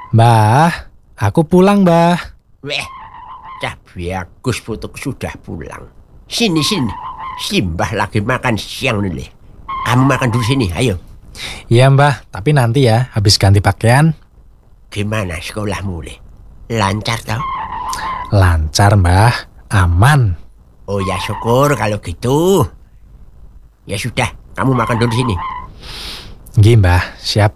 Mbah, aku pulang, Mbah. Weh, cah bagus putuk sudah pulang. Sini. Si Mbah lagi makan siang nih. Kamu makan dulu sini, ayo. Iya, Mbah, tapi nanti ya, habis ganti pakaian. Gimana sekolahmu, Le? Lancar tau? Lancar, Mbah. Aman. Oh ya syukur kalau gitu. Ya sudah, kamu makan dulu sini. Nggih, Mbah, siap.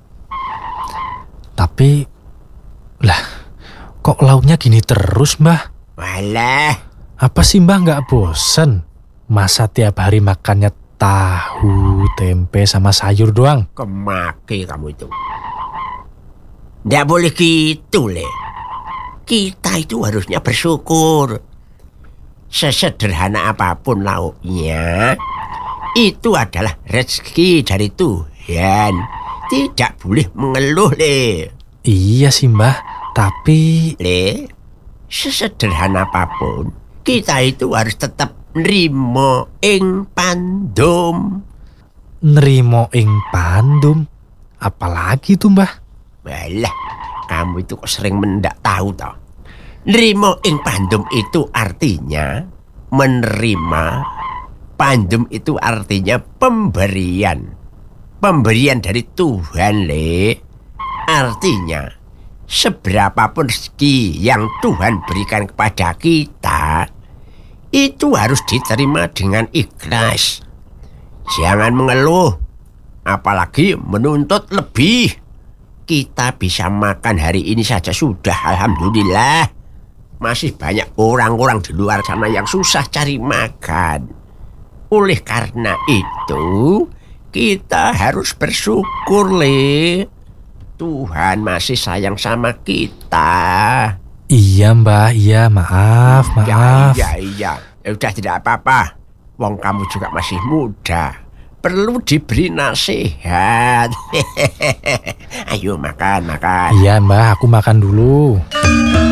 Tapi, lah, kok lauknya gini terus, Mbah? Walah, Apa sih, Mbah, nggak bosen? Masa tiap hari makannya tahu, tempe, sama sayur doang? kemaki kamu itu. Nggak boleh gitu, Le. Kita itu harusnya bersyukur. Sesederhana apapun lauknya, itu adalah rezeki dari Tuhan. Tidak boleh mengeluh, Le. Iya sih, Mbah, tapi... Le, sesederhana apapun, kita itu harus tetap nrimo ing pandum. Nerimo ing pandum? Apalagi tuh, Mbah? Walah, kamu itu kok sering mendak tahu toh. Nrimo ing pandum itu artinya menerima. Pandum itu artinya pemberian. Pemberian dari Tuhan, Le. Artinya, seberapapun rezeki yang Tuhan berikan kepada kita, itu harus diterima dengan ikhlas. Jangan mengeluh, apalagi menuntut lebih. Kita bisa makan hari ini saja sudah, alhamdulillah. Masih banyak orang-orang di luar sana yang susah cari makan. Oleh karena itu, kita harus bersyukur, Le. Tuhan masih sayang sama kita. Iya, Mbah, iya, maaf. Iya. Ya udah, tidak apa-apa. Wong kamu juga masih muda. Perlu diberi nasihat. Ayo makan. Iya, Mbah, aku makan dulu.